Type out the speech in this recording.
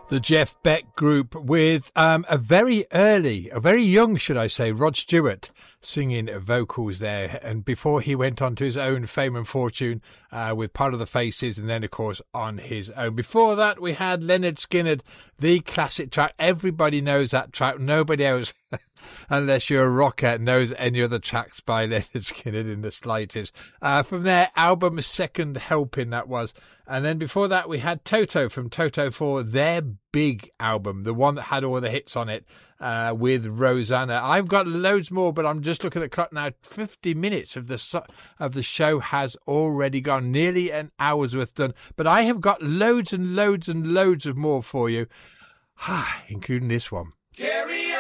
The Jeff Beck Group with a very young, should I say, Rod Stewart singing vocals there. And before he went on to his own fame and fortune with Part of the Faces, and then, of course, on his own. Before that, we had Lynyrd Skynyrd, the classic track. Everybody knows that track. Nobody else, unless you're a rocker, knows any other tracks by Lynyrd Skynyrd in the slightest. From their album Second Helping, that was. And then before that, we had Toto from Toto 4, their big album, the one that had all the hits on it, with Rosanna. I've got loads more, but I'm just looking at the clock now. 50 minutes of the show has already gone, nearly an hour's worth done. But I have got loads and loads and loads of more for you, including this one.